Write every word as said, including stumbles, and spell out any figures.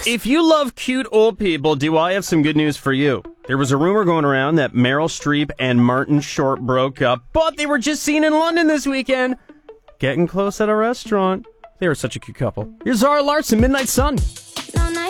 If you love cute old people, do I have some good news for you? There was a rumor going around that Meryl Streep and Martin Short broke up, but they were just seen in London this weekend, getting close at a restaurant. They were such a cute couple. Here's Zara Larson, Midnight Sun.